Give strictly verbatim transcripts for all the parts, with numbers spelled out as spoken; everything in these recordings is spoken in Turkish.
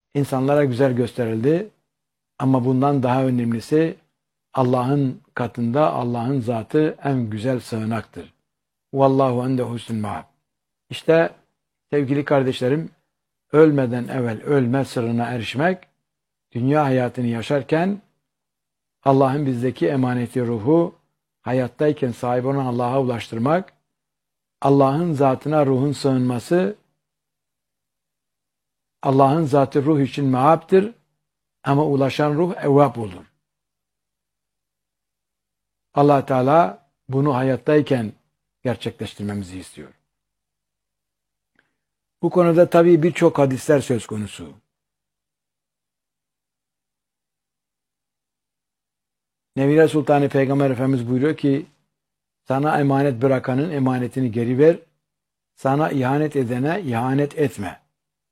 insanlara güzel gösterildi. Ama bundan daha önemlisi Allah'ın katında Allah'ın zatı en güzel sığınaktır. Vallahu ende husnul ma'ab. İşte sevgili kardeşlerim, ölmeden evvel ölme sırrına erişmek, dünya hayatını yaşarken Allah'ın bizdeki emaneti ruhu hayattayken sahip olan Allah'a ulaştırmak, Allah'ın zatına ruhun sığınması, Allah'ın zatı ruh için mehabdir ama ulaşan ruh evvab olur. Allah Teala bunu hayattayken gerçekleştirmemizi istiyor. Bu konuda tabii birçok hadisler söz konusu. Nevile Sultanı Peygamber Efendimiz buyuruyor ki, sana emanet bırakanın emanetini geri ver, sana ihanet edene ihanet etme.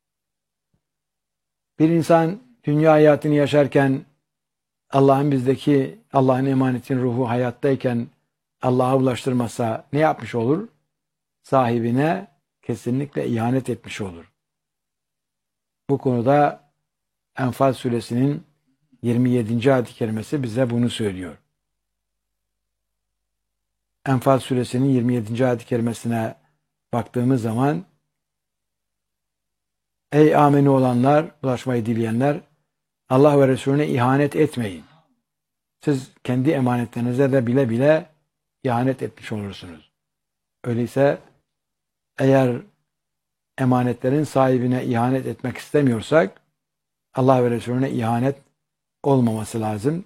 Bir insan dünya hayatını yaşarken Allah'ın bizdeki, Allah'ın emanetin ruhu hayattayken Allah'a ulaştırmasa ne yapmış olur? Sahibine kesinlikle ihanet etmiş olur. Bu konuda Enfal suresinin yirmi yedinci ayet-i kerimesi bize bunu söylüyor. Enfal suresinin yirmi yedinci ayet-i kerimesine baktığımız zaman, ey ameni olanlar, ulaşmayı dileyenler, Allah ve Resulüne ihanet etmeyin. Siz kendi emanetlerinize de bile bile ihanet etmiş olursunuz. Öyleyse eğer emanetlerin sahibine ihanet etmek istemiyorsak, Allah ve Resulüne ihanet olmaması lazım.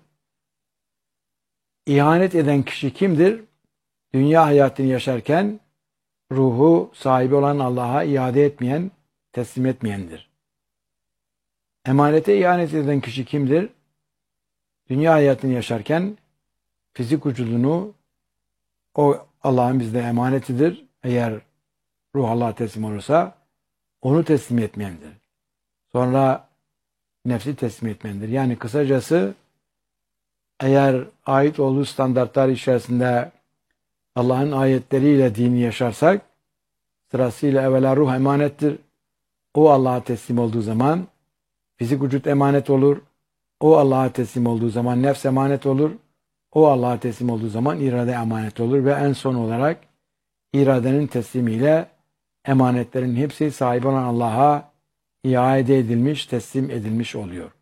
İhanet eden kişi kimdir? Dünya hayatını yaşarken ruhu sahibi olan Allah'a iade etmeyen, teslim etmeyendir. Emanete ihanet eden kişi kimdir? Dünya hayatını yaşarken fizik vücudunu, o Allah'ın bizde emanetidir. Eğer ruh Allah'a teslim olursa onu teslim etmeyendir. Sonra nefsi teslim etmeyendir. Yani kısacası eğer ait olduğu standartlar içerisinde Allah'ın ayetleriyle dini yaşarsak, sırasıyla evvela ruh emanettir. O Allah'a teslim olduğu zaman fizik vücut emanet olur. O Allah'a teslim olduğu zaman nefs emanet olur. O Allah'a teslim olduğu zaman irade emanet olur ve en son olarak iradenin teslimiyle emanetlerin hepsi sahibi olan Allah'a iade edilmiş, teslim edilmiş oluyor.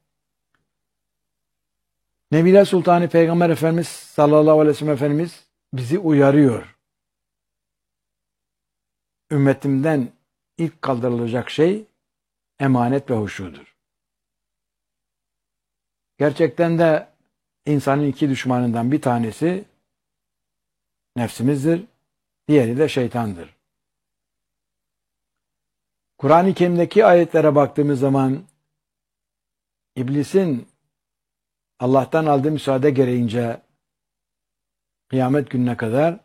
Nebile Sultanı Peygamber Efendimiz sallallahu aleyhi ve sellem Efendimiz bizi uyarıyor. Ümmetimden ilk kaldırılacak şey emanet ve huşudur. Gerçekten de insanın iki düşmanından bir tanesi nefsimizdir, diğeri de şeytandır. Kur'an-ı Kerim'deki ayetlere baktığımız zaman iblisin Allah'tan aldığı müsaade gereğince kıyamet gününe kadar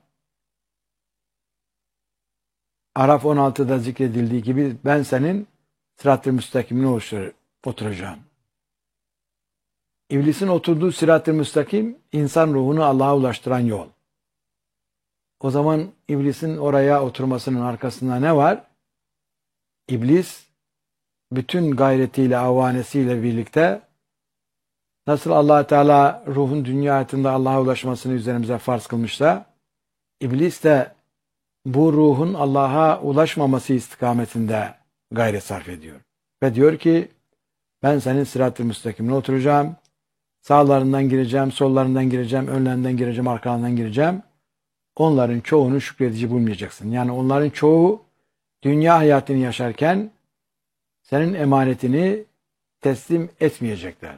Araf on altıda zikredildiği gibi ben senin sırat-ı müstakimine oluştur, oturacağım. İblisin oturduğu sırat-ı müstakim insan ruhunu Allah'a ulaştıran yol. O zaman iblisin oraya oturmasının arkasında ne var? İblis bütün gayretiyle, avanesiyle birlikte nasıl Allah Teala ruhun dünya hayatında Allah'a ulaşmasını üzerimize farz kılmışsa, İblis de bu ruhun Allah'a ulaşmaması istikametinde gayret sarf ediyor. Ve diyor ki, ben senin sırat-ı müstakimine oturacağım, sağlarından gireceğim, sollarından gireceğim, önlerinden gireceğim, arkalarından gireceğim. Onların çoğunu şükredici bulmayacaksın. Yani onların çoğu dünya hayatını yaşarken senin emanetini teslim etmeyecekler.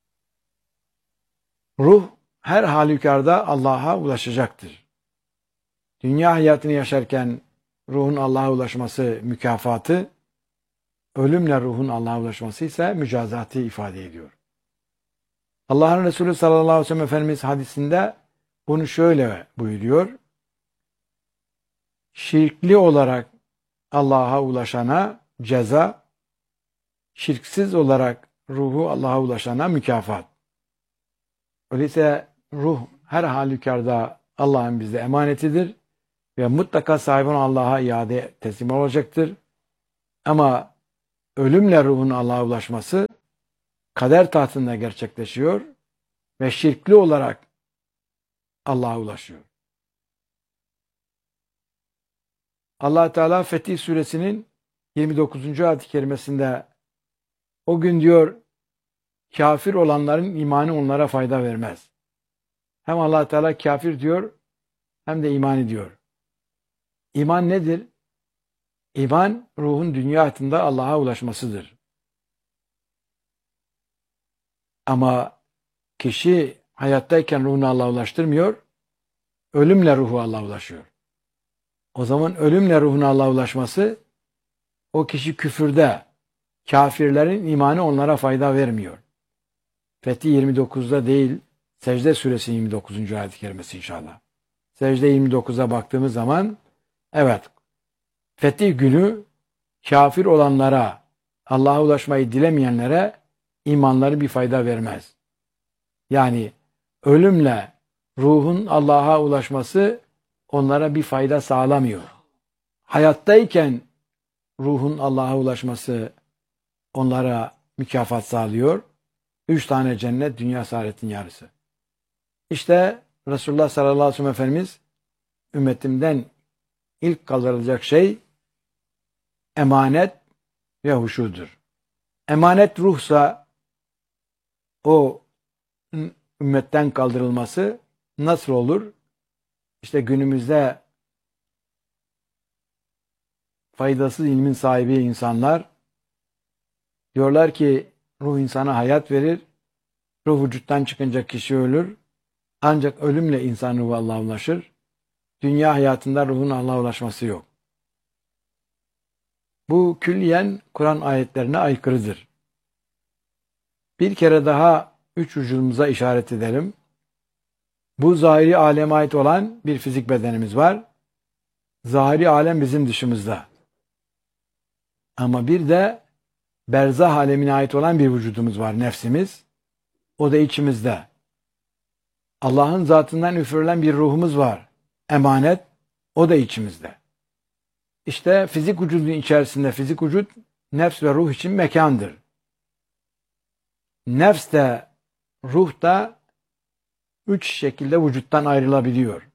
Ruh her halükarda Allah'a ulaşacaktır. Dünya hayatını yaşarken ruhun Allah'a ulaşması mükafatı, ölümle ruhun Allah'a ulaşması ise mücazatı ifade ediyor. Allah'ın Resulü sallallahu aleyhi ve sellem Efendimiz hadisinde bunu şöyle buyuruyor. Şirkli olarak Allah'a ulaşana ceza, şirksiz olarak ruhu Allah'a ulaşana mükafat. Öyleyse ruh her halükarda Allah'ın bizde emanetidir ve mutlaka sahibine Allah'a iade teslim olacaktır. Ama ölümle ruhun Allah'a ulaşması kader tahtında gerçekleşiyor ve şirkli olarak Allah'a ulaşıyor. Allah Teala Fetih Suresinin yirmi dokuzuncu ayet-i kerimesinde o gün diyor kafir olanların imanı onlara fayda vermez. Hem Allah Teala kafir diyor hem de iman ediyor. İman nedir? İman ruhun dünya hayatında Allah'a ulaşmasıdır. Ama kişi hayattayken ruhunu Allah'a ulaştırmıyor, ölümle ruhu Allah'a ulaşıyor. O zaman ölümle ruhun Allah'a ulaşması o kişi küfürde, kafirlerin imanı onlara fayda vermiyor. Fetih yirmi dokuzda değil, Secde Suresi yirmi dokuzuncu ayet-i kerimesi inşallah. Secde yirmi dokuza baktığımız zaman, evet, Fetih günü kafir olanlara, Allah'a ulaşmayı dilemeyenlere imanları bir fayda vermez. Yani ölümle ruhun Allah'a ulaşması onlara bir fayda sağlamıyor. Hayattayken ruhun Allah'a ulaşması onlara mükafat sağlıyor. Üç tane cennet, dünya saadetin yarısı. İşte Resulullah sallallahu aleyhi ve sellem Efendimiz ümmetimden ilk kaldırılacak şey emanet ve huşudur. Emanet ruhsa o ümmetten kaldırılması nasıl olur? İşte günümüzde faydasız ilmin sahibi insanlar diyorlar ki ruh insana hayat verir, ruh vücuttan çıkınca kişi ölür, ancak ölümle insan ruhu Allah'a ulaşır. Dünya hayatında ruhun Allah'a ulaşması yok. Bu külliyen Kur'an ayetlerine aykırıdır. Bir kere daha üç vücudumuza işaret edelim. Bu zahiri aleme ait olan bir fizik bedenimiz var. Zahiri alem bizim dışımızda. Ama bir de berzah alemine ait olan bir vücudumuz var, nefsimiz. O da içimizde. Allah'ın zatından üfürülen bir ruhumuz var. Emanet, o da içimizde. İşte fizik vücudun içerisinde fizik vücut, nefs ve ruh için mekandır. Nefs de, ruh da üç şekilde vücuttan ayrılabiliyor.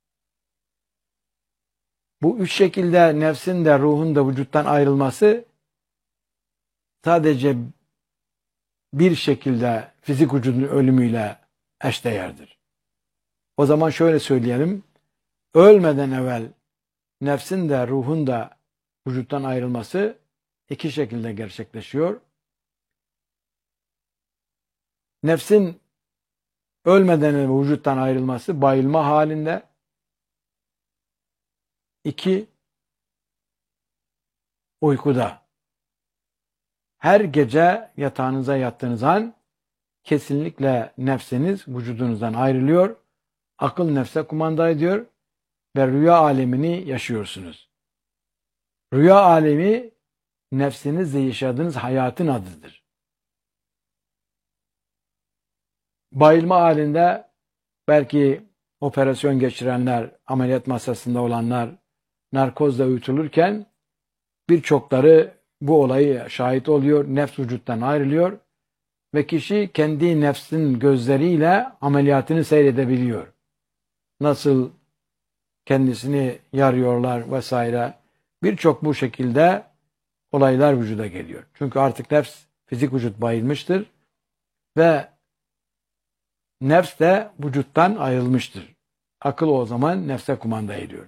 Bu üç şekilde nefsin de ruhun da vücuttan ayrılması sadece bir şekilde fizik vücudun ölümüyle eşdeğerdir. O zaman şöyle söyleyelim. Ölmeden evvel nefsin de ruhun da vücuttan ayrılması iki şekilde gerçekleşiyor. Nefsin ölmeden evvel vücuttan ayrılması bayılma halinde. İki, uykuda. Her gece yatağınıza yattığınız an kesinlikle nefsiniz vücudunuzdan ayrılıyor. Akıl nefse kumanda ediyor ve rüya alemini yaşıyorsunuz. Rüya alemi nefsinizle yaşadığınız hayatın adıdır. Bayılma halinde belki operasyon geçirenler, ameliyat masasında olanlar narkozla uyutulurken birçokları bu olayı şahit oluyor, nefs vücuttan ayrılıyor ve kişi kendi nefsin gözleriyle ameliyatını seyredebiliyor. Nasıl kendisini yarıyorlar vesaire. Birçok bu şekilde olaylar vücuda geliyor. Çünkü artık nefs, fizik vücut bayılmıştır ve nefs de vücuttan ayrılmıştır. Akıl o zaman nefse kumanda ediyor.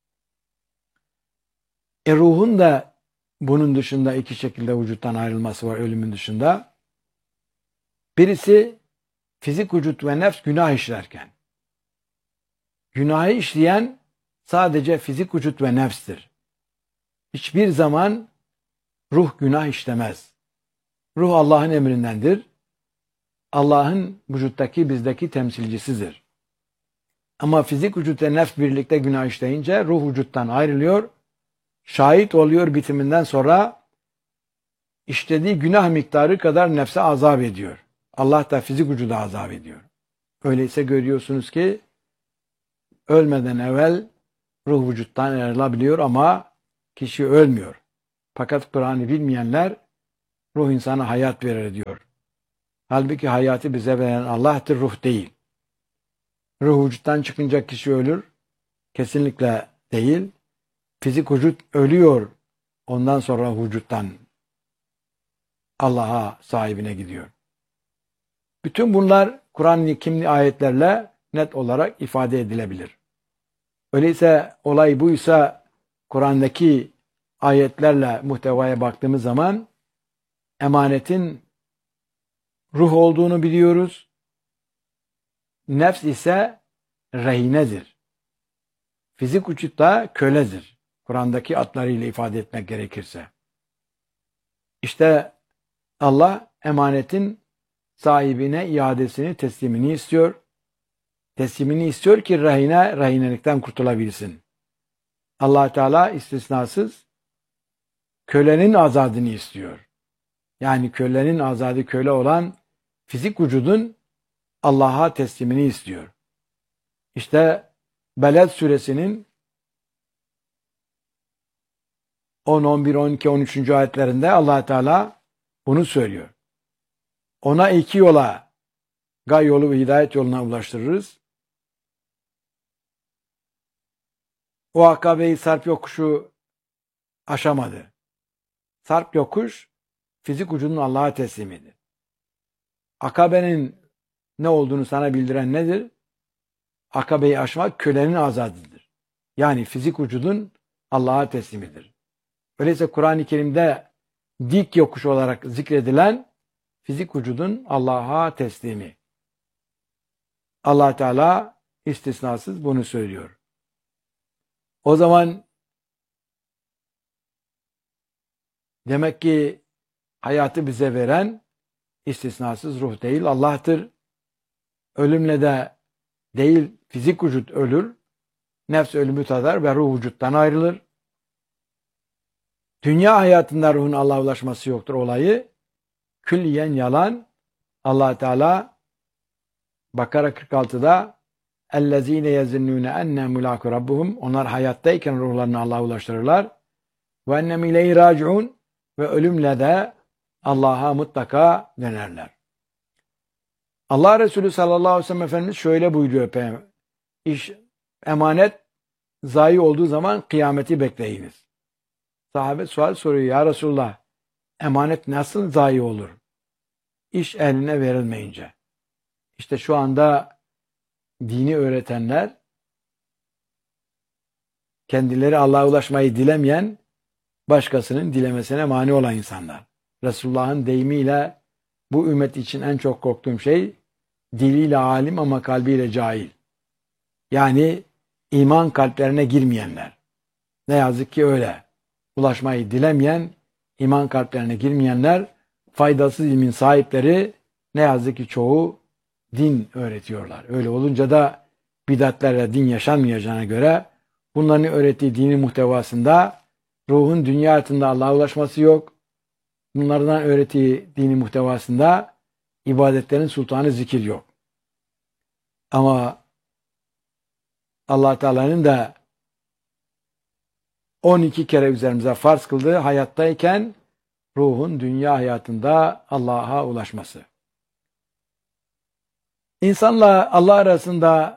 E ruhun da bunun dışında iki şekilde vücuttan ayrılması var ölümün dışında. Birisi fizik vücut ve nefs günah işlerken. Günahı işleyen sadece fizik vücut ve nefstir. Hiçbir zaman ruh günah işlemez. Ruh Allah'ın emrindendir. Allah'ın vücuttaki bizdeki temsilcisidir. Ama fizik vücut ve nefs birlikte günah işleyince ruh vücuttan ayrılıyor. Şahit oluyor bitiminden sonra işlediği günah miktarı kadar nefse azap ediyor. Allah da fizik vücuda azap ediyor. Öyleyse görüyorsunuz ki ölmeden evvel ruh vücuttan ayrılabiliyor ama kişi ölmüyor. Fakat Kur'an'ı bilmeyenler ruh insana hayat verir diyor. Halbuki hayatı bize veren Allah'tır, ruh değil. Ruh vücuttan çıkınca kişi ölür. Kesinlikle değil. Fizik vücut ölüyor. Ondan sonra vücuttan Allah'a sahibine gidiyor. Bütün bunlar Kur'an-ı Kerim'li ayetlerle net olarak ifade edilebilir. Öyleyse olay buysa Kur'an'daki ayetlerle muhtevaya baktığımız zaman emanetin ruh olduğunu biliyoruz. Nefs ise rehinedir. Fizik vücut da köledir. Kur'an'daki adlarıyla ifade etmek gerekirse. İşte Allah emanetin sahibine iadesini, teslimini istiyor. Teslimini istiyor ki rehine, rehinelikten kurtulabilsin. Allah Teala istisnasız kölenin azadını istiyor. Yani kölenin azadı köle olan fizik vücudun Allah'a teslimini istiyor. İşte Beled suresinin on, on bir, on iki, on üçüncü ayetlerinde Allah Teala bunu söylüyor. Ona iki yola, gay yolu ve hidayet yoluna ulaştırırız. O akabeyi sarp yokuşu aşamadı. Sarp yokuş fizik vücudun Allah'a teslimidir. Akabenin ne olduğunu sana bildiren nedir? Akabeyi aşmak kölenin azadıdır. Yani fizik vücudun Allah'a teslimidir. Öyleyse Kur'an-ı Kerim'de dik yokuş olarak zikredilen fizik vücudun Allah'a teslimi. Allah Teala istisnasız bunu söylüyor. O zaman demek ki hayatı bize veren istisnasız ruh değil Allah'tır. Ölümle de değil fizik vücut ölür. Nefs ölümü tadar ve ruh vücuttan ayrılır. Dünya hayatında ruhun Allah'a ulaşması yoktur olayı. Külliyen yalan. Allah Teala Bakara kırk altıda اَلَّذ۪ينَ يَزِنُّونَ اَنَّ مُلَاكُ رَبُّهُمْ Onlar hayattayken ruhlarını Allah'a ulaştırırlar. وَاَنَّمْ اِلَيْهِ رَاجِعُونَ Ve ölümle de Allah'a mutlaka dönerler. Allah Resulü sallallahu aleyhi ve sellem Efendimiz şöyle buyuruyor. İş, emanet zayi olduğu zaman kıyameti bekleyiniz. Sahabe sual soruyor. Ya Resulullah emanet nasıl zayi olur? İş eline verilmeyince. İşte şu anda dini öğretenler kendileri Allah'a ulaşmayı dilemeyen başkasının dilemesine mani olan insanlar. Resulullah'ın deyimiyle bu ümmet için en çok korktuğum şey diliyle alim ama kalbiyle cahil. Yani iman kalplerine girmeyenler. Ne yazık ki öyle. Ulaşmayı dilemeyen, iman kalplerine girmeyenler, faydasız ilmin sahipleri ne yazık ki çoğu din öğretiyorlar. Öyle olunca da bidatlerle din yaşanmayacağına göre bunların öğrettiği dinin muhtevasında ruhun dünya hayatında Allah'a ulaşması yok. Bunlardan öğrettiği dini muhtevasında ibadetlerin sultanı zikir yok. Ama Allah Teala'nın da on iki kere üzerimize farz kıldığı hayattayken ruhun dünya hayatında Allah'a ulaşması. İnsanla Allah arasında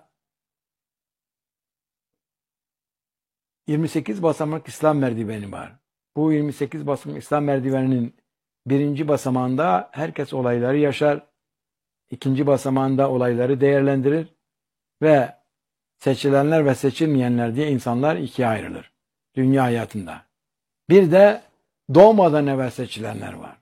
yirmi sekiz basamak İslam merdiveni var. Bu yirmi sekiz basamak İslam merdiveninin birinci basamağında herkes olayları yaşar. İkinci basamağında olayları değerlendirir ve seçilenler ve seçilmeyenler diye insanlar ikiye ayrılır dünya hayatında. Bir de doğmadan evvel seçilenler var.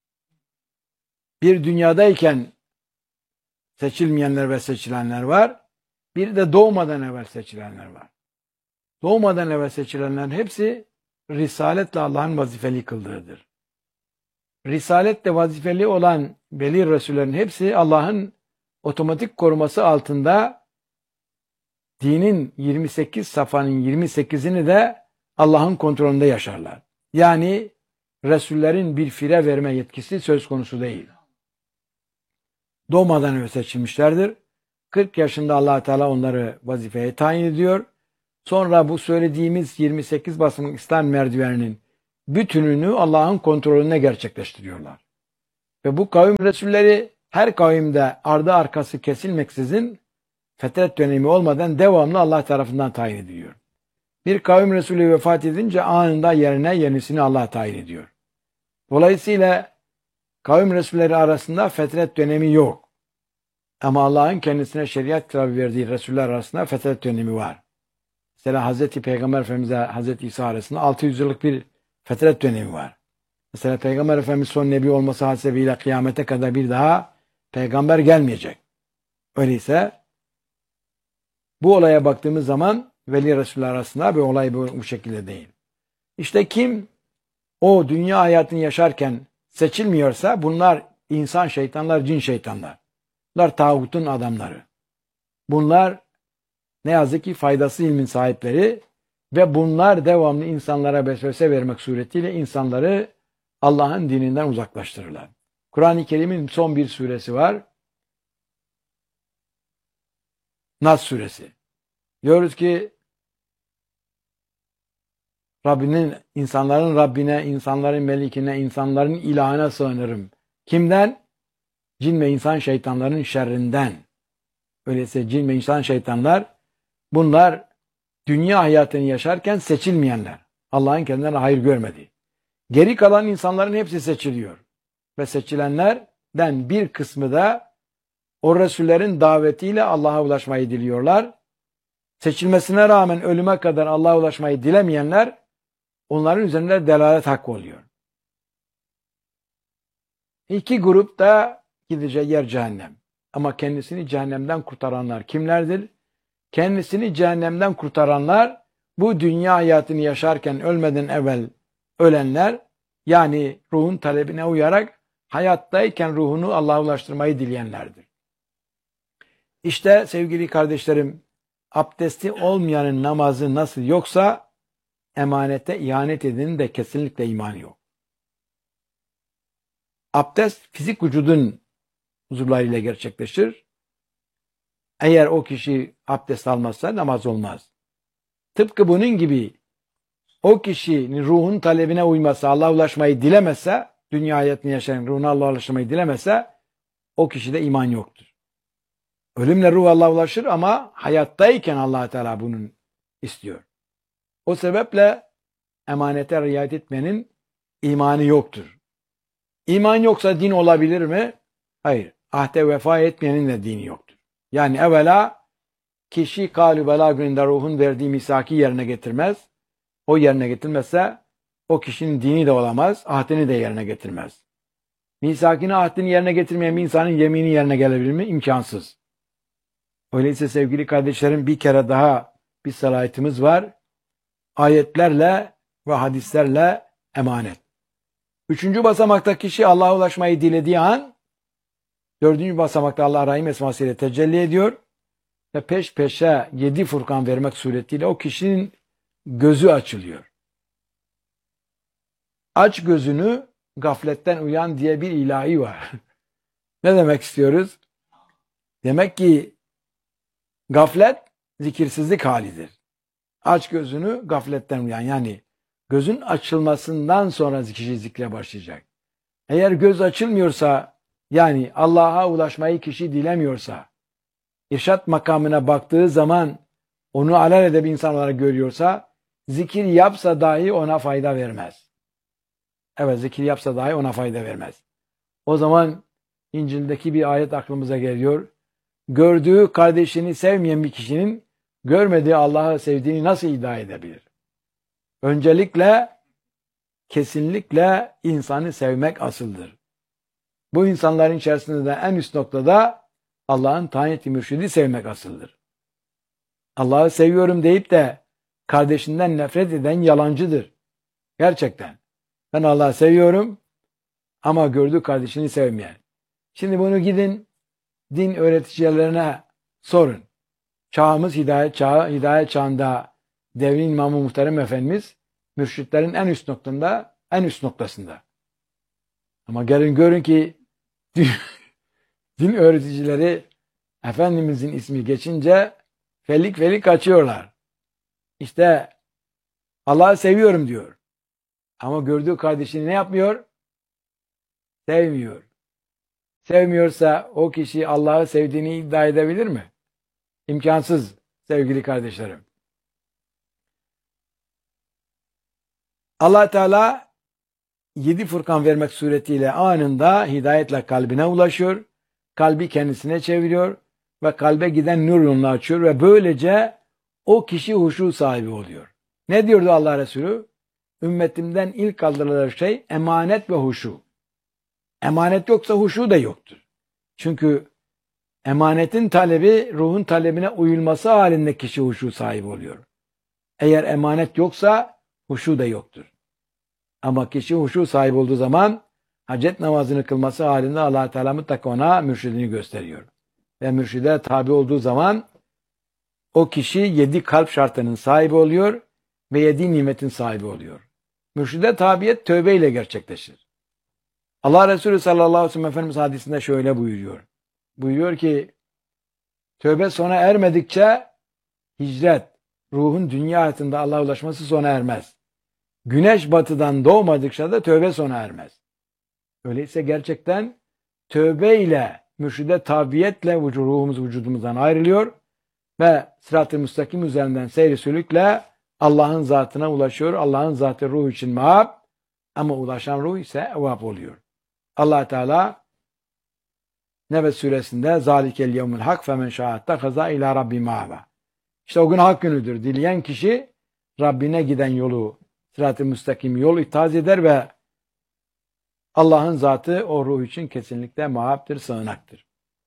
Bir dünyadayken seçilmeyenler ve seçilenler var. Bir de doğmadan evvel seçilenler var. Doğmadan evvel seçilenlerin hepsi risaletle Allah'ın vazifeli kıldığıdır. Risaletle vazifeli olan veli Resullerin hepsi Allah'ın otomatik koruması altında dinin yirmi sekiz safhanın yirmi sekizini de Allah'ın kontrolünde yaşarlar. Yani Resullerin bir fire verme yetkisi söz konusu değil. Doğmadan önce seçilmişlerdir. kırk yaşında Allah Teala onları vazifeye tayin ediyor. Sonra bu söylediğimiz yirmi sekiz basamak İslam merdiveninin bütününü Allah'ın kontrolünde gerçekleştiriyorlar. Ve bu kavim Resulleri her kavimde ardı arkası kesilmeksizin fetret dönemi olmadan devamlı Allah tarafından tayin ediliyor. Bir kavim Resulü vefat edince anında yerine yenisini Allah tayin ediyor. Dolayısıyla kavim Resulleri arasında fetret dönemi yok. Ama Allah'ın kendisine şeriat kitabı verdiği Resuller arasında fetret dönemi var. Mesela Hazreti Peygamber Efendimiz'e Hazreti İsa arasında altı yüz yıllık bir fetret dönemi var. Mesela Peygamber Efendimiz son nebi olması hasebiyle kıyamete kadar bir daha peygamber gelmeyecek. Öyleyse bu olaya baktığımız zaman Veli Resuller arasında bir olay bu, bu şekilde değil. İşte kim o dünya hayatını yaşarken seçilmiyorsa bunlar insan şeytanlar, cin şeytanlar. Bunlar tağutun adamları. Bunlar ne yazık ki faydasız ilmin sahipleri ve bunlar devamlı insanlara vesvese vermek suretiyle insanları Allah'ın dininden uzaklaştırırlar. Kur'an-ı Kerim'in son bir suresi var. Nas suresi. Diyoruz ki Rabbinin, insanların Rabbine, insanların melikine, insanların ilahına sığınırım. Kimden? Cin ve insan şeytanların şerrinden. Öyleyse cin ve insan şeytanlar bunlar dünya hayatını yaşarken seçilmeyenler. Allah'ın kendilerine hayır görmediği. Geri kalan insanların hepsi seçiliyor. Ve seçilenlerden bir kısmı da o Resullerin davetiyle Allah'a ulaşmayı diliyorlar. Seçilmesine rağmen ölüme kadar Allah'a ulaşmayı dilemeyenler onların üzerinde delalet hakkı oluyor. İki grup da gideceği yer cehennem. Ama kendisini cehennemden kurtaranlar kimlerdir? Kendisini cehennemden kurtaranlar bu dünya hayatını yaşarken ölmeden evvel ölenler, yani ruhun talebine uyarak hayattayken ruhunu Allah'a ulaştırmayı dileyenlerdir. İşte sevgili kardeşlerim, abdesti olmayanın namazı nasıl yoksa emanete ihanet edenin de kesinlikle imanı yok. Abdest fizik vücudun huzurlarıyla gerçekleşir. Eğer o kişi abdest almazsa namaz olmaz. Tıpkı bunun gibi o kişinin ruhun talebine uymasa, Allah'a ulaşmayı dilemezse, dünya hayatını yaşayan ruhuna Allah'a ulaşmayı dilemezse o kişide iman yoktur. Ölümle ruh Allah'a ulaşır ama hayattayken Allah Teala bunun istiyor. O sebeple emanete riayet etmenin imanı yoktur. İman yoksa din olabilir mi? Hayır. Ahde vefa etmeyenin de dini yoktur. Yani evvela kişi kâlü belâ gününde ruhun verdiği misaki yerine getirmez. O yerine getirmezse o kişinin dini de olamaz, ahdini de yerine getirmez. Misakini, ahdini yerine getirmeyen bir insanın yemini yerine gelebilir mi? İmkansız. Öyleyse sevgili kardeşlerim, bir kere daha bir salayetimiz var. Ayetlerle ve hadislerle emanet. Üçüncü basamakta kişi Allah'a ulaşmayı dilediği an, dördüncü basamakta Allah Rahim esmasıyla tecelli ediyor ve peş peşe yedi Furkan vermek suretiyle o kişinin gözü açılıyor. Aç gözünü gafletten uyan diye bir ilahi var. Ne demek istiyoruz? Demek ki gaflet zikirsizlik halidir. Aç gözünü gafletten uyan, yani gözün açılmasından sonra kişi zikre başlayacak. Eğer göz açılmıyorsa, yani Allah'a ulaşmayı kişi dilemiyorsa, irşat makamına baktığı zaman onu alelade bir insan olarak görüyorsa, zikir yapsa dahi ona fayda vermez. Evet, zikir yapsa dahi ona fayda vermez. O zaman İncil'deki bir ayet aklımıza geliyor. Gördüğü kardeşini sevmeyen bir kişinin görmediği Allah'ı sevdiğini nasıl iddia edebilir? Öncelikle, kesinlikle insanı sevmek asıldır. Bu insanların içerisinde de en üst noktada Allah'ın tayin ettiği mürşidi sevmek asıldır. Allah'ı seviyorum deyip de kardeşinden nefret eden yalancıdır. Gerçekten. Ben Allah'ı seviyorum ama gördüğü kardeşini sevmeyen. Şimdi bunu gidin din öğreticilerine sorun. Çağımız hidayet çağı, hidayet çağında devrin İmamı Muhterem Efendimiz mürşitlerin en üst noktasında, en üst noktasında. Ama gelin görün ki din öğreticileri Efendimizin ismi geçince felik felik kaçıyorlar. İşte Allah'ı seviyorum diyor. Ama gördüğü kardeşini ne yapmıyor? Sevmiyor. sevmiyorsa o kişi Allah'ı sevdiğini iddia edebilir mi? İmkansız sevgili kardeşlerim. Allah Teala yedi Furkan vermek suretiyle anında hidayetle kalbine ulaşıyor. Kalbi kendisine çeviriyor ve kalbe giden nur yolunu açıyor ve böylece o kişi huşu sahibi oluyor. Ne diyordu Allah Resulü? Ümmetimden ilk kaldırılır şey emanet ve huşu. Emanet yoksa huşu da yoktur. Çünkü emanetin talebi ruhun talebine uyulması halinde kişi huşu sahibi oluyor. Eğer emanet yoksa huşu da yoktur. Ama kişi huşu sahibi olduğu zaman hacet namazını kılması halinde Allah Teala mutlaka ona mürşidini gösteriyor. Ve mürşide tabi olduğu zaman o kişi yedi kalp şartının sahibi oluyor ve yedi nimetin sahibi oluyor. Mürşide tabiyet tövbe ile gerçekleşir. Allah Resulü sallallahu aleyhi ve sellem Efendimiz hadisinde şöyle buyuruyor. Buyuruyor ki tövbe sona ermedikçe hicret, ruhun dünya hayatında Allah'a ulaşması sona ermez. Güneş batıdan doğmadıkça da tövbe sona ermez. Öyleyse gerçekten tövbe ile mürşide tabiyetle ruhumuz vücudumuzdan ayrılıyor ve sırat-ı müstakim üzerinden seyri sülükle Allah'ın zatına ulaşıyor. Allah'ın zatı ruh için maab ama ulaşan ruh ise evvab oluyor. Allah Teala Nebe suresinde zalikel yevmül hak femen şa'atte kaza ila rabbi maaba. İşte o gün hak günüdür. Dileyen kişi Rabbine giden yolu, sırat-ı müstakim yol itaat eder ve Allah'ın zatı o ruh için kesinlikle mahabdir, sığınaktır.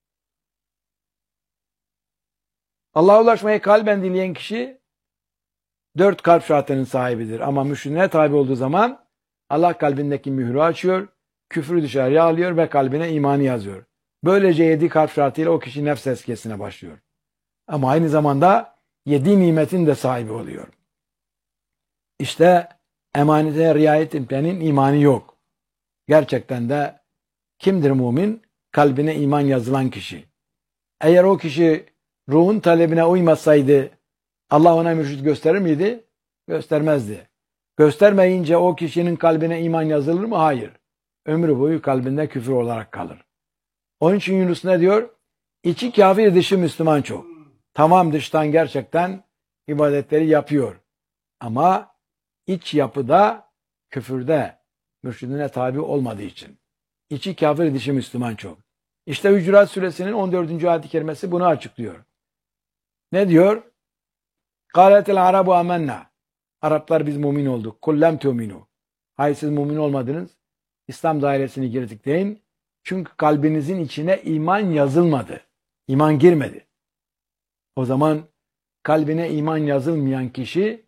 Allah'a ulaşmayı kalben dileyen kişi dört kalp şartının sahibidir. Ama müşrine tabi olduğu zaman Allah kalbindeki mührü açıyor, küfrü dışarıya alıyor ve kalbine imanı yazıyor. Böylece yedi kalp şartıyla o kişi nefs tezkiyesine başlıyor. Ama aynı zamanda yedi nimetin de sahibi oluyor. İşte emanete riayet etmeyenin imanı yok. Gerçekten de kimdir mümin? Kalbine iman yazılan kişi. Eğer o kişi ruhun talebine uymasaydı Allah ona mürşid gösterir miydi? Göstermezdi. Göstermeyince o kişinin kalbine iman yazılır mı? Hayır. Ömrü boyu kalbinde küfür olarak kalır. Onun için Yunus ne diyor? İçi kafir dışı Müslüman çok. Tamam dıştan gerçekten ibadetleri yapıyor. Ama iç yapıda küfürde mürşidine tabi olmadığı için. İçi kafir dışı Müslüman çok. İşte Hücurat Suresinin on dördüncü ayet-i kerimesi bunu açıklıyor. Ne diyor? Kâletel arabu amennâ. Araplar biz mümin olduk. Kullem tu'minu. Hayır siz mümin olmadınız. İslam dairesini girdik deyin. Çünkü kalbinizin içine iman yazılmadı. İman girmedi. O zaman kalbine iman yazılmayan kişi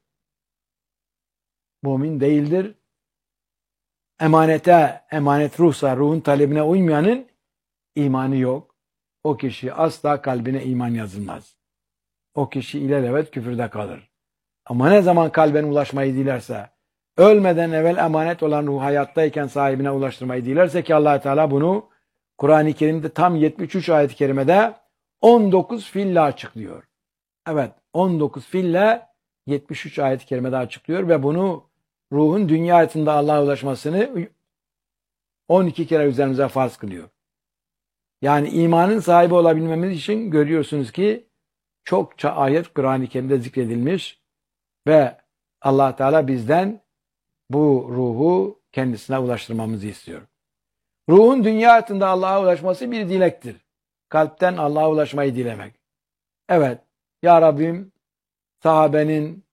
mümin değildir. Emanete, emanet ruhsa, ruhun talebine uymayanın imanı yok. O kişi asla kalbine iman yazılmaz. O kişi ilelebet küfürde kalır. Ama ne zaman kalben ulaşmayı dilerse, ölmeden evvel emanet olan ruh hayattayken sahibine ulaştırmayı dilerse ki Allah Teala bunu Kur'an-ı Kerim'de tam yetmiş üç ayet-i kerimede on dokuz fiille açıklıyor. Evet, on dokuz fiille yetmiş üç ayet-i kerimede açıklıyor ve bunu ruhun dünya hayatında Allah'a ulaşmasını on iki kere üzerimize farz kılıyor. Yani imanın sahibi olabilmemiz için görüyorsunuz ki çokça ayet Kur'an-ı Kerim'de zikredilmiş ve Allah Teala bizden bu ruhu kendisine ulaştırmamızı istiyor. Ruhun dünya hayatında Allah'a ulaşması bir dilektir. Kalpten Allah'a ulaşmayı dilemek. Evet, Ya Rabbim sahabenin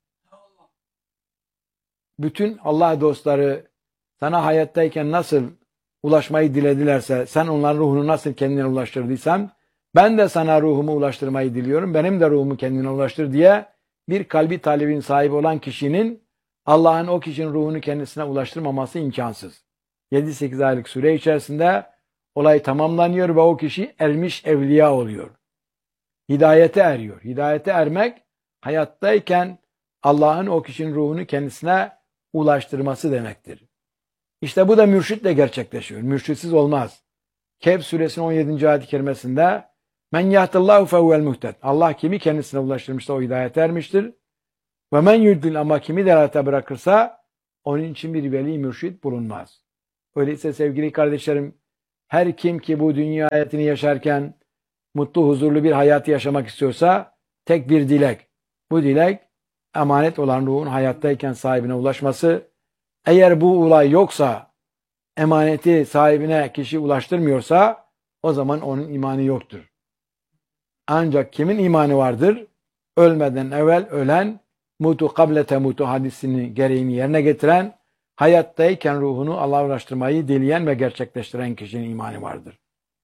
bütün Allah dostları sana hayattayken nasıl ulaşmayı diledilerse, sen onların ruhunu nasıl kendine ulaştırdıysan, ben de sana ruhumu ulaştırmayı diliyorum, benim de ruhumu kendine ulaştır diye bir kalbi talebin sahibi olan kişinin Allah'ın o kişinin ruhunu kendisine ulaştırmaması imkansız. yedi sekiz aylık süre içerisinde olay tamamlanıyor ve o kişi ermiş evliya oluyor. Hidayete eriyor. Hidayete ermek hayattayken Allah'ın o kişinin ruhunu kendisine ulaştırması demektir. İşte bu da mürşitle gerçekleşiyor. Mürşitsiz olmaz. Kehf suresinin on yedinci ayet-i kerimesinde men yahdillahu fehuvel muhted. Allah kimi kendisine ulaştırmışsa o hidayete ermiştir. Ve men yudlil ama kimi delalete bırakırsa onun için bir veli mürşid bulunmaz. Öyleyse sevgili kardeşlerim, Her kim ki bu dünya hayatını yaşarken mutlu, huzurlu bir hayat yaşamak istiyorsa tek bir dilek. Bu dilek emanet olan ruhun hayattayken sahibine ulaşması. Eğer bu olay yoksa, emaneti sahibine kişi ulaştırmıyorsa o zaman onun imanı yoktur. Ancak kimin imanı vardır? Ölmeden evvel ölen, mutu kable temutu hadisini gereğini yerine getiren, hayattayken ruhunu Allah'a ulaştırmayı dileyen ve gerçekleştiren kişinin imanı vardır.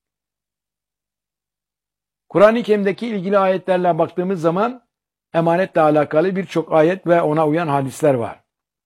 Kur'an-ı Kerim'deki ilgili ayetlerle baktığımız zaman emanetle alakalı birçok ayet ve ona uyan hadisler var.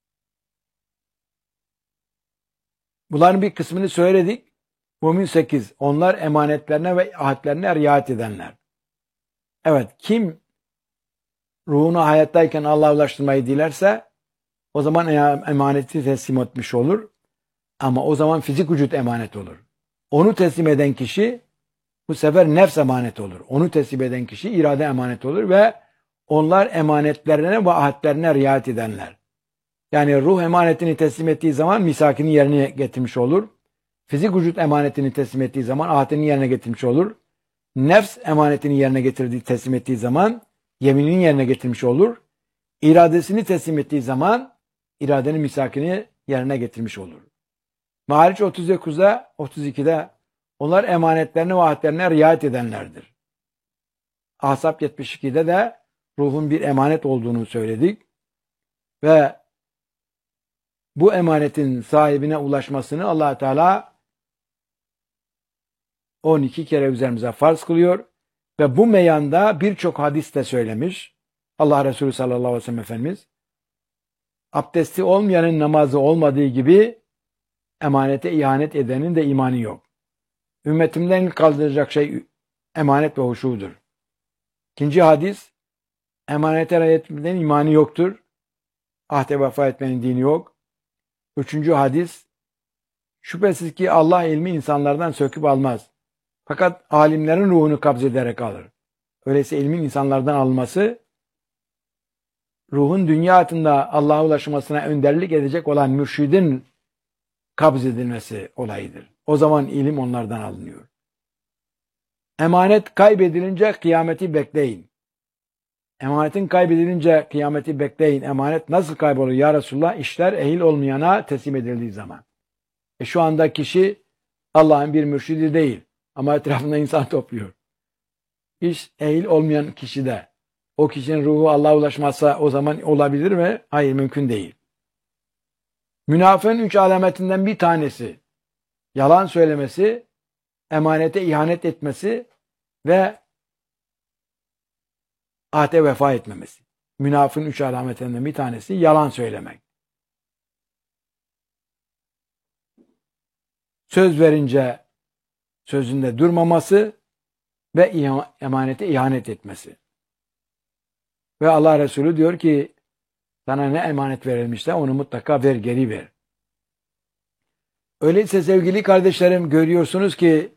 Bunların bir kısmını söyledik. Mümin sekiz. Onlar emanetlerine ve ahitlerine riayet edenler. Evet, kim ruhunu hayattayken Allah'a ulaştırmayı dilerse o zaman emaneti teslim etmiş olur. Ama o zaman fizik vücut emanet olur. Onu teslim eden kişi bu sefer nefs emanet olur. Onu teslim eden kişi irade emanet olur ve onlar emanetlerine ve ahitlerine riayet edenler. Yani ruh emanetini teslim ettiği zaman misakini yerine getirmiş olur. Fizik vücut emanetini teslim ettiği zaman ahitini yerine getirmiş olur. Nefs emanetini yerine getirdiği, teslim ettiği zaman yeminini yerine getirmiş olur. İradesini teslim ettiği zaman iradenin misakini yerine getirmiş olur. Mâriç otuz dokuzda, otuz ikide onlar emanetlerine ve ahitlerine riayet edenlerdir. Ahzab yetmiş ikide de ruhun bir emanet olduğunu söyledik. Ve bu emanetin sahibine ulaşmasını Allah Teala on iki kere üzerimize farz kılıyor. Ve bu meyanda birçok hadis de söylemiş. Allah Resulü sallallahu aleyhi ve sellem Efendimiz, abdesti olmayanın namazı olmadığı gibi emanete ihanet edenin de imanı yok. Ümmetimden kaldıracak şey emanet ve huşudur. İkinci hadis, emanete riayet etmenin imanı yoktur. Ahde vefa etmenin dini yok. Üçüncü hadis, şüphesiz ki Allah ilmi insanlardan söküp almaz. Fakat alimlerin ruhunu kabz ederek alır. Öyleyse ilmin insanlardan alınması, ruhun dünya hayatında Allah'a ulaşmasına önderlik edecek olan mürşidin kabz edilmesi olayıdır. O zaman ilim onlardan alınıyor. Emanet kaybedilince kıyameti bekleyin. Emanetin kaybedilince kıyameti bekleyin. Emanet nasıl kaybolur ya Resulullah? İşler ehil olmayana teslim edildiği zaman. E şu anda kişi Allah'ın bir mürşidi değil ama etrafında insan topluyor. İş ehil olmayan kişide o kişinin ruhu Allah'a ulaşmazsa o zaman olabilir mi? Hayır, mümkün değil. Münafığın üç alametinden bir tanesi yalan söylemesi, emanete ihanet etmesi ve ahde vefa etmemesi. Münafığın üç alametinden bir tanesi yalan söylemek. Söz verince sözünde durmaması ve emanete ihanet etmesi. Ve Allah Resulü diyor ki sana ne emanet verilmişse onu mutlaka ver, geri ver. Öyleyse sevgili kardeşlerim, görüyorsunuz ki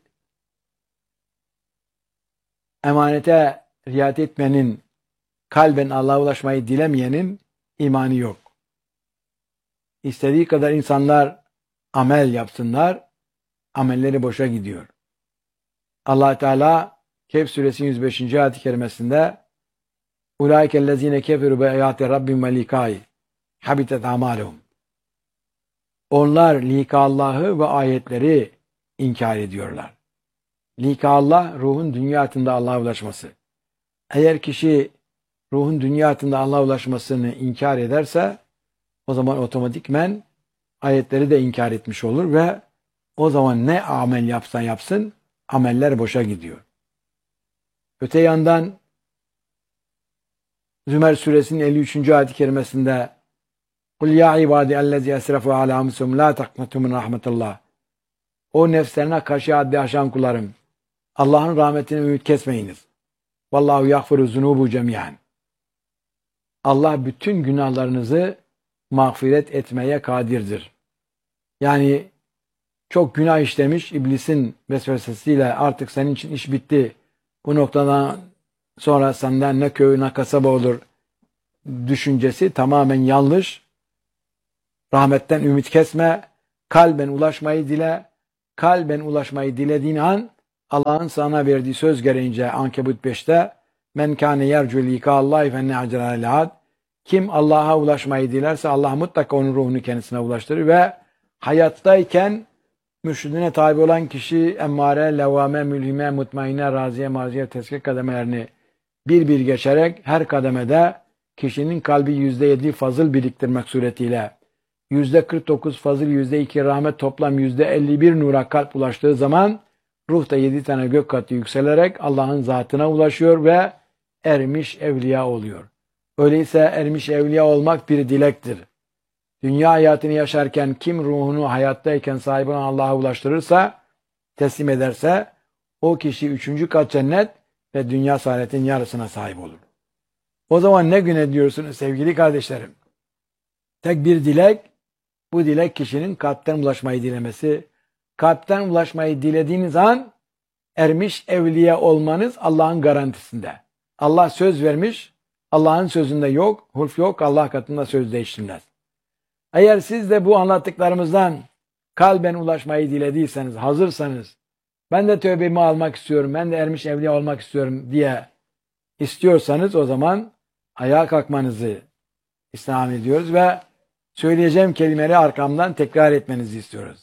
emanete riayet etmenin, kalben Allah'a ulaşmayı dilemeyenin imanı yok. İstediği kadar insanlar amel yapsınlar, amelleri boşa gidiyor. Allah Teala Kehf suresinin yüz beşinci ayet-i kerimesinde Ulaikellezine keferu bi ayati rabbihim ve likai habitat amaluhum. Onlar lika Allah'ı ve ayetleri inkar ediyorlar. Lika Allah, ruhun dünya hayatında Allah'a ulaşması. Eğer kişi ruhun dünya hayatında Allah'a ulaşmasını inkar ederse o zaman otomatikmen ayetleri de inkar etmiş olur ve o zaman ne amel yapsa yapsın ameller boşa gidiyor. Öte yandan Zümer suresinin elli üçüncü ayet-i kerimesinde Kul ya ibadi ellezî esrefu alâ anfusihim lâ taknatû min rahmetillah. O nefslerine karşı haddi aşan kullarım, Allah'ın rahmetine ümit kesmeyiniz. Vallahu yagfiru zunubu cemiyan. Allah bütün günahlarınızı mağfiret etmeye kadirdir. Yani çok günah işlemiş, iblisin vesvesesiyle artık senin için iş bitti. Bu noktadan sonra senden ne köy ne kasaba olur düşüncesi tamamen yanlış. Rahmetten ümit kesme, kalben ulaşmayı dile, kalben ulaşmayı dilediğin an Allah'ın sana verdiği söz gereğince Ankebut beşte men kâne yercu likâllâhi fenne acrâ lehâd, kim Allah'a ulaşmayı dilerse Allah mutlaka onun ruhunu kendisine ulaştırır ve hayattayken mürşidine tabi olan kişi emmare, levvame, mülhime, mutmainne, raziye, marziye, tezkik kademelerini bir bir geçerek her kademede kişinin kalbi yüzde yedi fazıl biriktirmek suretiyle yüzde kırk dokuz fazıl, yüzde iki rahmet, toplam yüzde elli bir nura kalp ulaştığı zaman ruh da yedi tane gök katı yükselerek Allah'ın zatına ulaşıyor ve ermiş evliya oluyor. Öyleyse ermiş evliya olmak bir dilektir. Dünya hayatını yaşarken kim ruhunu hayattayken sahibi olan Allah'a ulaştırırsa, teslim ederse o kişi üçüncü kat cennet ve dünya saadetin yarısına sahip olur. O zaman ne gün ediyorsunuz sevgili kardeşlerim? Tek bir dilek, bu dilek kişinin kalpten ulaşmayı dilemesi. Kalpten ulaşmayı dilediğiniz an ermiş evliya olmanız Allah'ın garantisinde. Allah söz vermiş, Allah'ın sözünde yok, hulf yok, Allah katında söz değiştirilmez. Eğer siz de bu anlattıklarımızdan kalben ulaşmayı dilediyseniz, hazırsanız, ben de tövbemi almak istiyorum, ben de ermiş evliya olmak istiyorum diye istiyorsanız o zaman ayağa kalkmanızı istirham ediyoruz ve söyleyeceğim kelimeleri arkamdan tekrar etmenizi istiyoruz.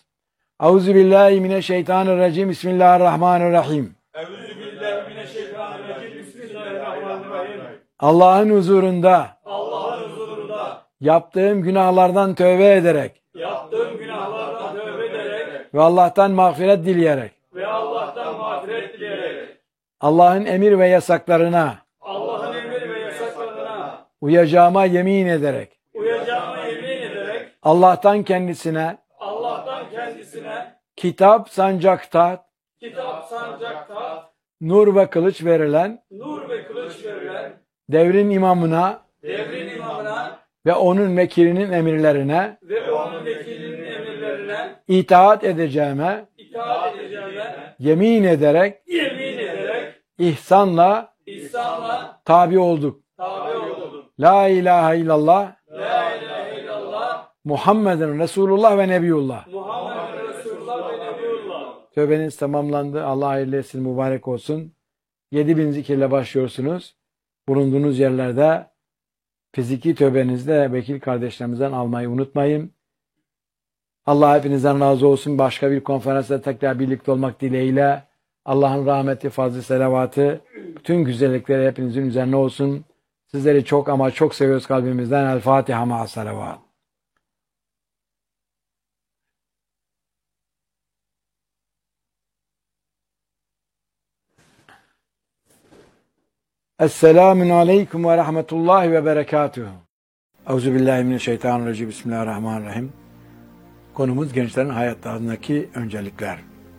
Euzubillahimineşşeytanirracim. Bismillahirrahmanirrahim. Euzubillahimineşşeytanirracim. Bismillahirrahmanirrahim. Allah'ın huzurunda Allah'ın huzurunda yaptığım günahlardan tövbe ederek yaptığım günahlardan tövbe ederek ve Allah'tan mağfiret dileyerek ve Allah'tan mağfiret dileyerek Allah'ın emir ve yasaklarına Allah'ın emir ve yasaklarına uyacağıma yemin ederek uyacağıma yemin ederek Allah'tan kendisine Allah'tan kendisine kitap sancakta kitap sancakta nur ve kılıç verilen nur ve kılıç verilen devrin imamına devrin imamına ve onun vekilinin emirlerine ve onun vekilinin emirlerine itaat edeceğime itaat edeceğime yemin ederek yemin ederek ihsanla İslam'a tabi olduk. tabi oldum. La ilahe illallah La ilahe illallah Muhammeden Resulullah ve Nebiyullah. Muhammed Resulullah ve Nebiyullah. Tövbeniz tamamlandı. Allah hayırlı etsin, mübarek olsun. Yedi bin zikirle başlıyorsunuz. Bulunduğunuz yerlerde fiziki tövbenizde vekil kardeşlerimizden almayı unutmayın. Allah hepinizden razı olsun. Başka bir konferansta tekrar birlikte olmak dileğiyle Allah'ın rahmeti, fazlı selavatı, bütün güzellikleri hepinizin üzerine olsun. Sizleri çok ama çok seviyoruz kalbimizden. El Fatiha ma'a salavat. Esselamun aleyküm ve rahmetullahi ve berekatuhu. Euzubillahimineşşeytanirracim. Bismillahirrahmanirrahim. Konumuz gençlerin hayatlarındaki öncelikler.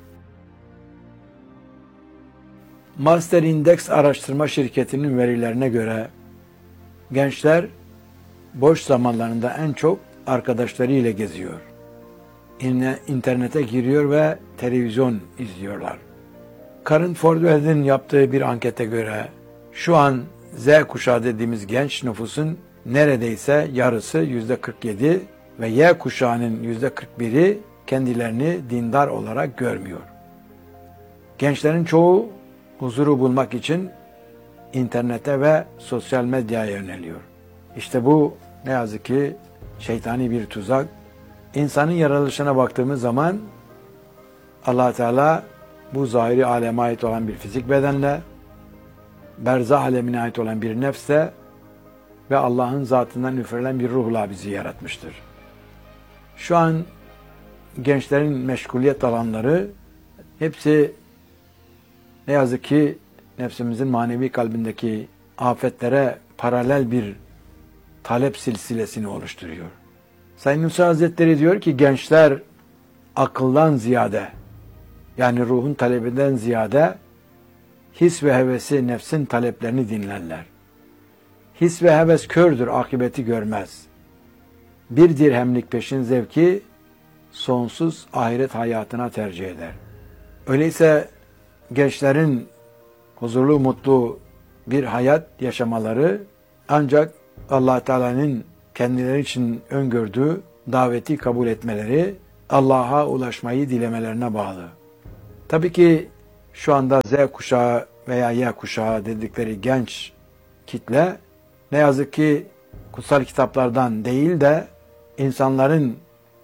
Master Index araştırma şirketinin verilerine göre gençler boş zamanlarında en çok arkadaşlarıyla geziyor. İnternete giriyor ve televizyon izliyorlar. Karen Fordwell'in yaptığı bir ankete göre şu an Z kuşağı dediğimiz genç nüfusun neredeyse yarısı yüzde kırk yedi ve Y kuşağının yüzde kırk biri kendilerini dindar olarak görmüyor. Gençlerin çoğu huzuru bulmak için internete ve sosyal medyaya yöneliyor. İşte bu ne yazık ki şeytani bir tuzak. İnsanın yaratılışına baktığımız zaman Allah Teala bu zahiri aleme ait olan bir fizik bedenle, berzah alemine ait olan bir nefse ve Allah'ın zatından üfürülen bir ruhla bizi yaratmıştır. Şu an gençlerin meşguliyet alanları hepsi ne yazık ki nefsimizin manevi kalbindeki afetlere paralel bir talep silsilesini oluşturuyor. Sayın Nursi Hazretleri diyor ki gençler akıldan ziyade, yani ruhun talebinden ziyade his ve hevesi, nefsin taleplerini dinlerler. His ve heves kördür, akıbeti görmez. Bir dirhemlik peşin zevki sonsuz ahiret hayatına tercih eder. Öyleyse gençlerin huzurlu, mutlu bir hayat yaşamaları ancak Allah Teala'nın kendileri için öngördüğü daveti kabul etmeleri, Allah'a ulaşmayı dilemelerine bağlı. Tabii ki şu anda Z kuşağı veya Y kuşağı dedikleri genç kitle ne yazık ki kutsal kitaplardan değil de insanların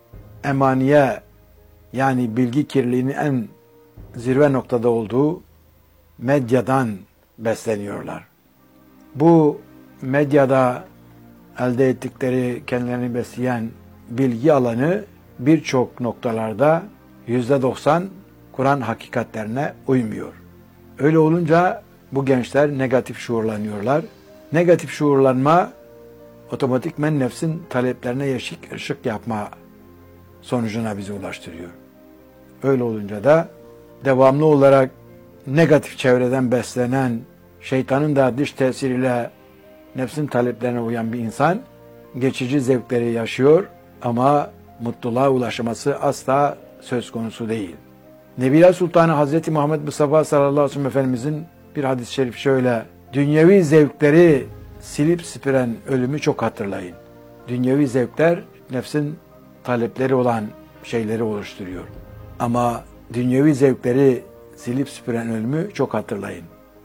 emaniye yani bilgi kirliliğinin en zirve noktada olduğu medyadan besleniyorlar. Bu medyada elde ettikleri kendilerini besleyen bilgi alanı birçok noktalarda yüzde doksan Kur'an hakikatlerine uymuyor. Öyle olunca bu gençler negatif şuurlanıyorlar. Negatif şuurlanma otomatikmen nefsin taleplerine yeşik ışık yapma sonucuna bizi ulaştırıyor. Öyle olunca da devamlı olarak negatif çevreden beslenen, şeytanın da dış tesiriyle nefsin taleplerine uyan bir insan geçici zevkleri yaşıyor ama mutluluğa ulaşması asla söz konusu değil. Nebiler Sultanı Hazreti Muhammed Mustafa sallallahu aleyhi ve sellem Efendimizin bir hadis-i şerif şöyle: dünyevi zevkleri silip süpüren ölümü çok hatırlayın. Dünyevi zevkler nefsin talepleri olan şeyleri oluşturuyor. Ama dünyevi zevkleri silip süpüren ölümü çok hatırlayın.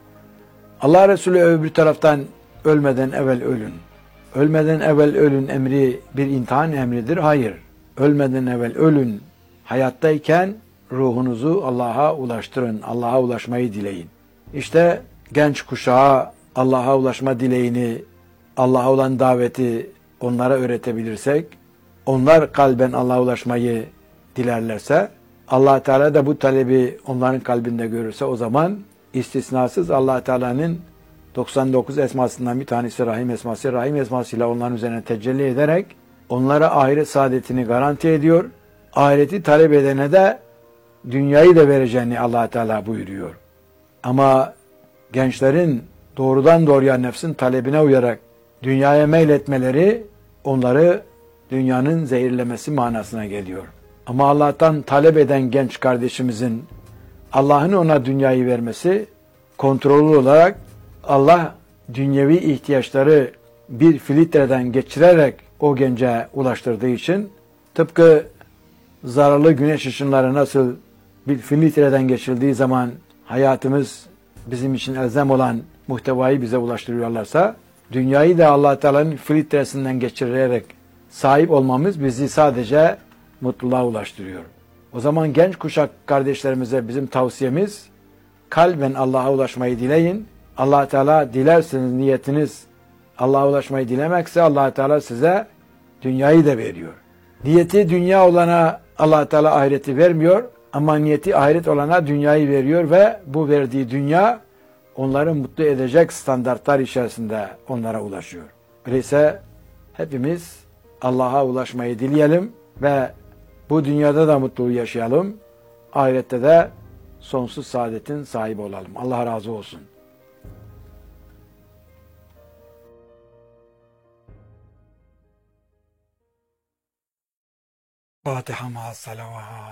Allah Resulü öbür taraftan ölmeden evvel ölün. Ölmeden evvel ölün emri bir imtihan emridir. Hayır. Ölmeden evvel ölün. Hayattayken ruhunuzu Allah'a ulaştırın. Allah'a ulaşmayı dileyin. İşte genç kuşağa Allah'a ulaşma dileğini, Allah'a olan daveti onlara öğretebilirsek, onlar kalben Allah'a ulaşmayı dilerlerse, Allah Teala da bu talebi onların kalbinde görürse o zaman istisnasız Allah Teala'nın doksan dokuz esmasından bir tanesi Rahim esması, Rahim esmasıyla onların üzerine tecelli ederek onlara ahiret saadetini garanti ediyor. Ahireti talep edene de dünyayı da vereceğini Allah Teala buyuruyor. Ama gençlerin doğrudan doğruya nefsin talebine uyarak dünyaya meyletmeleri onları dünyanın zehirlemesi manasına geliyor. Ama Allah'tan talep eden genç kardeşimizin Allah'ın ona dünyayı vermesi kontrollü olarak Allah dünyevi ihtiyaçları bir filtreden geçirerek o gence ulaştırdığı için tıpkı zararlı güneş ışınları nasıl bir filtreden geçildiği zaman hayatımız bizim için elzem olan muhtevayı bize ulaştırıyorlarsa dünyayı da Allah Teala'nın filtresinden geçirerek sahip olmamız bizi sadece mutluluğa ulaştırıyor. O zaman genç kuşak kardeşlerimize bizim tavsiyemiz kalben Allah'a ulaşmayı dileyin. Allah Teala dilerseniz niyetiniz Allah'a ulaşmayı dilemekse Allah Teala size dünyayı da veriyor. Niyeti dünya olana Allah Teala ahireti vermiyor ama niyeti ahiret olana dünyayı veriyor ve bu verdiği dünya onları mutlu edecek standartlar içerisinde onlara ulaşıyor. Öyleyse hepimiz Allah'a ulaşmayı dileyelim ve bu dünyada da mutluluğu yaşayalım. Ahirette de sonsuz saadetin sahibi olalım. Allah razı olsun. Fatiha ma'as salavat.